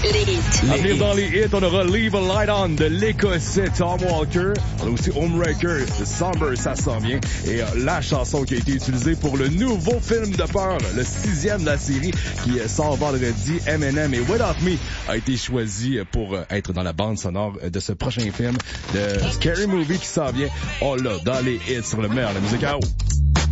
À venir dans les hits, on aura Leave a Light On de l'Écossais Tom Walker. On a aussi Homewrecker de Somber, ça s'en vient. Et la chanson qui a été utilisée pour le nouveau film de peur, le 6e de la série, qui sort vendredi, Eminem et Without Me, a été choisi pour être dans la bande sonore de ce prochain film de Scary Movie qui s'en vient. On l'a dans les hits sur le meilleur de la musique.